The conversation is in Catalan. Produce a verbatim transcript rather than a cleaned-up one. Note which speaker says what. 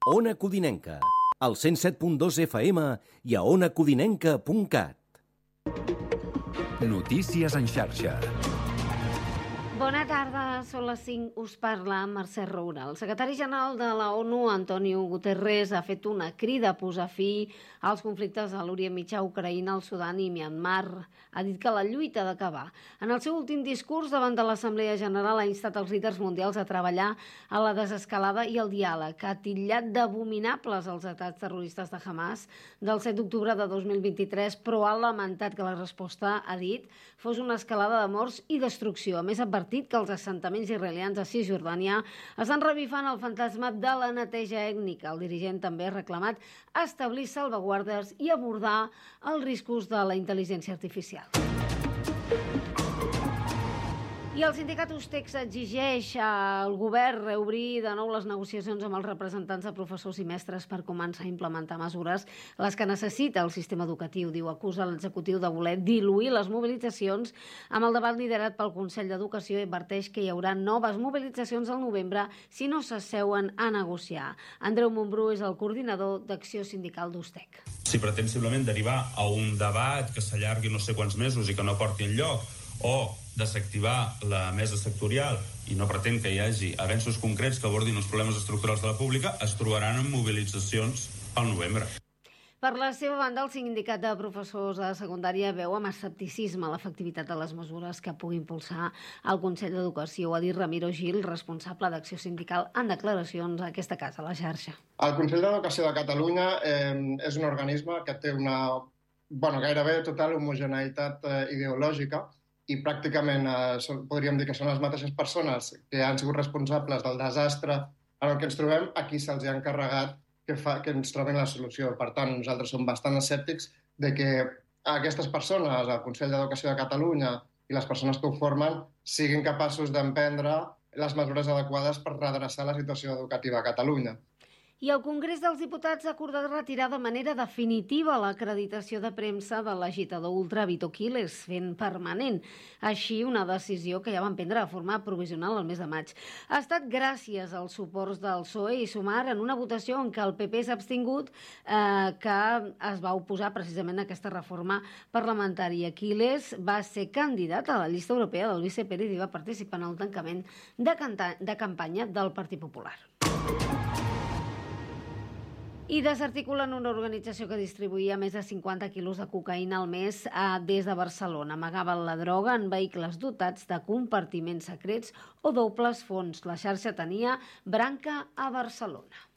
Speaker 1: Ona Codinenca, al cent set punt dos F M i a ona codinenca punt cat.
Speaker 2: Notícies en xarxa.
Speaker 3: Bona tarda, són les cinc, us parla Mercè Roura. El secretari general de la ONU, Antonio Guterres, ha fet una crida a posar fi als conflictes a l'Orient Mitjà, Ucraïna, el Sudan i Myanmar. Ha dit que la lluita ha d'acabar. En el seu últim discurs davant de l'Assemblea General ha instat els líders mundials a treballar a la desescalada i el diàleg. Ha titllat d'abominables els atacs terroristes de Hamas del set d'octubre de dos mil vint-i-tres, però ha lamentat que la resposta, ha dit, fos una escalada de morts i destrucció. A més, ha advertit que els assentaments israelians a Cisjordània estan revifant el fantasma de la neteja ètnica. El dirigent també ha reclamat establir salvaguardes i abordar els riscos de la intel·ligència artificial. I el sindicat Ustex exigeix al govern reobrir de nou les negociacions amb els representants de professors i mestres per començar a implementar mesures, les que necessita el sistema educatiu. Diu, acusa l'executiu de voler diluir les mobilitzacions amb el debat liderat pel Consell d'Educació i adverteix que hi haurà noves mobilitzacions al novembre si no s'asseuen a negociar. Andreu Montbrú és el coordinador d'Acció Sindical d'Ustec.
Speaker 4: Si pretén simplement derivar a un debat que s'allargui no sé quants mesos i que no porti enlloc, o desactivar la mesa sectorial i no pretén que hi hagi avenços concrets que abordin els problemes estructurals de la pública, es trobaran en mobilitzacions al novembre.
Speaker 3: Per la seva banda, el sindicat de professors de secundària veu amb escepticisme l'efectivitat de les mesures que pugui impulsar el Consell d'Educació. Ha dit Ramiro Gil, responsable d'Acció Sindical, en declaracions a aquesta casa, a la xarxa.
Speaker 5: El Consell d'Educació de Catalunya eh, és un organisme que té una bueno, gairebé total homogeneïtat eh, ideològica, i pràcticament eh, podríem dir que són les mateixes persones que han sigut responsables del desastre en el que ens trobem, a qui se'ls ha encarregat que, fa, que ens trobin la solució. Per tant, nosaltres som bastant escèptics de que aquestes persones, el Consell d'Educació de Catalunya i les persones que ho formen, siguin capaços d'emprendre les mesures adequades per redreçar la situació educativa a Catalunya.
Speaker 3: I el Congrés dels Diputats ha acordat retirar de manera definitiva l'acreditació de premsa de l'agitador ultra Vito Quiles, fent permanent. Així, una decisió que ja van prendre de forma provisional el mes de maig. Ha estat gràcies als suports del P S O E i Sumar en una votació en què el P P s'ha abstingut, eh, que es va oposar precisament a aquesta reforma parlamentària. Quiles va ser candidat a la llista europea del Vice Pérez i va participar en el tancament de, canta- de campanya del Partit Popular. I desarticulen una organització que distribuïa més de cinquanta quilos de cocaïna al mes eh, des de Barcelona. Amagaven la droga en vehicles dotats de compartiments secrets o dobles fons. La xarxa tenia branca a Barcelona.